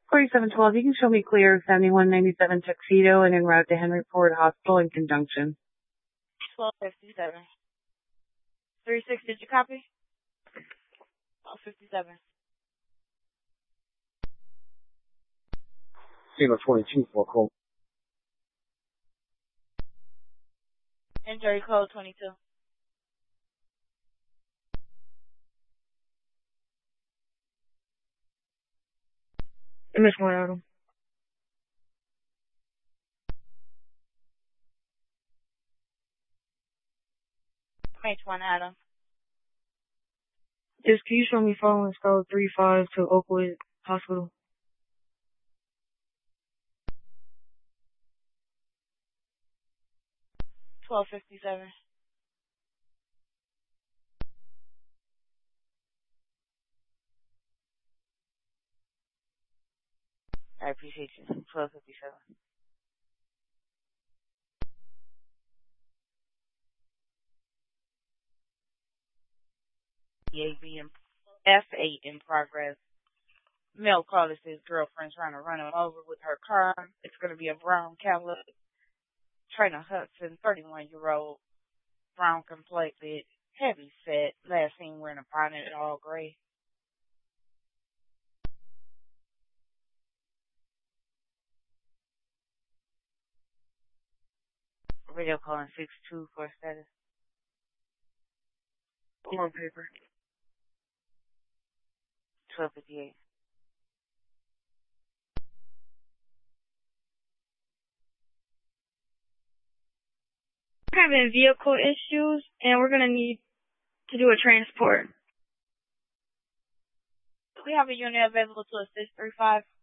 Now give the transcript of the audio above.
4712, you can show me clear 7197 Tuxedo and en route to Henry Ford Hospital in conjunction. 1257. 36, did you copy? 1257. Kilo 22 for call. Injury code 22. MS1 Adam. MH1 Adam. Just can you show me following Scarlet 35 to Oakwood Hospital? $12.57. I appreciate you. $12.57. F8 in progress. Male caller says girlfriend trying to run him over with her car. It's going to be a brown Cadillac. Trainer Hudson, 31-year-old, brown complected, heavy set, last seen wearing a bonnet, all gray. Radio calling 62 for status. On paper. 1258. We're having vehicle issues, and we're going to need to do a transport. We have a unit available to assist 35.